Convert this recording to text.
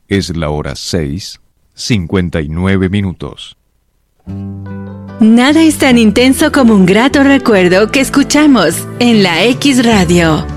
Es la hora 6:59. Nada es tan intenso como un grato recuerdo que escuchamos en la X Radio.